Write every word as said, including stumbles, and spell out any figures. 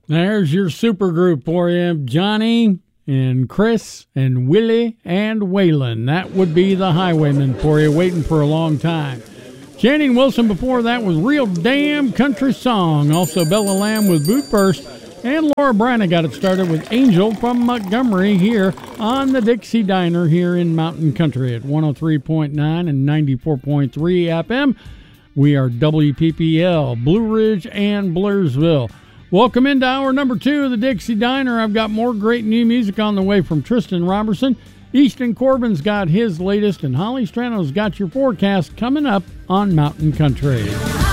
There's your super group for you. Johnny and Chris and Willie and Waylon. That would be the Highwaymen for you, waiting for a long time. Channing Wilson before that was Real Damn Country Song. Also Bella Lamb with Boot First. And Laura Bryan got it started with Angel from Montgomery here on the Dixie Diner here in Mountain Country at one oh three point nine and ninety-four point three F M. We are W P P L, Blue Ridge and Blairsville. Welcome into hour number two of the Dixie Diner. I've got more great new music on the way from Tristan Robertson. Easton Corbin's got his latest, and Holly Strano's got your forecast coming up on Mountain Country.